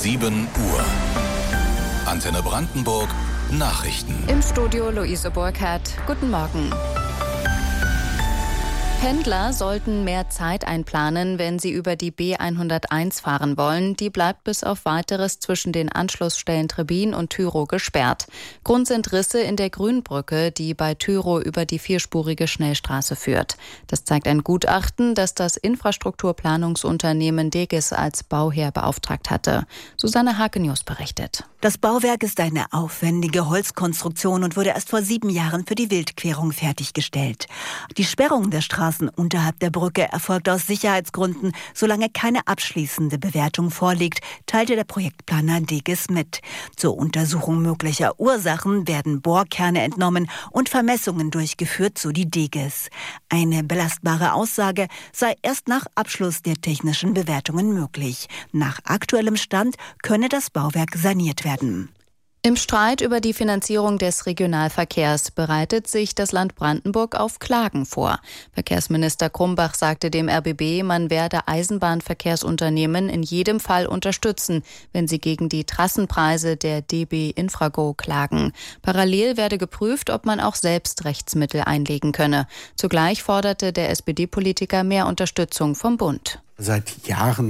7 Uhr. Antenne Brandenburg, Nachrichten. Im Studio Luise Burkhardt. Guten Morgen. Pendler sollten mehr Zeit einplanen, wenn sie über die B101 fahren wollen. Die bleibt bis auf Weiteres zwischen den Anschlussstellen Trebbin und Tyrow gesperrt. Grund sind Risse in der Grünbrücke, die bei Tyrow über die vierspurige Schnellstraße führt. Das zeigt ein Gutachten, das das Infrastrukturplanungsunternehmen Degis als Bauherr beauftragt hatte. Susanne Hakenius berichtet. Das Bauwerk ist eine aufwendige Holzkonstruktion und wurde erst vor 7 Jahren für die Wildquerung fertiggestellt. Die Sperrung der Straßen unterhalb der Brücke erfolgt aus Sicherheitsgründen, solange keine abschließende Bewertung vorliegt, teilte der Projektplaner Degis mit. Zur Untersuchung möglicher Ursachen werden Bohrkerne entnommen und Vermessungen durchgeführt, so die Degis. Eine belastbare Aussage sei erst nach Abschluss der technischen Bewertungen möglich. Nach aktuellem Stand könne das Bauwerk saniert werden. Im Streit über die Finanzierung des Regionalverkehrs bereitet sich das Land Brandenburg auf Klagen vor. Verkehrsminister Krumbach sagte dem RBB, man werde Eisenbahnverkehrsunternehmen in jedem Fall unterstützen, wenn sie gegen die Trassenpreise der DB Infrago klagen. Parallel werde geprüft, ob man auch selbst Rechtsmittel einlegen könne. Zugleich forderte der SPD-Politiker mehr Unterstützung vom Bund. Seit Jahren